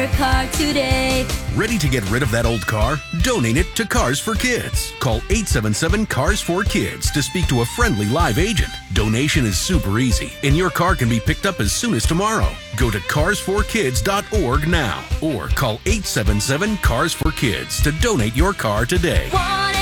your car today. Ready to get rid of that old car? Donate it to Cars for Kids. Call 877-CARS4KIDS to speak to a friendly live agent. Donation is super easy, and your car can be picked up as soon as tomorrow. Go to cars4kids.org now or call 877-CARS4KIDS to donate your car today.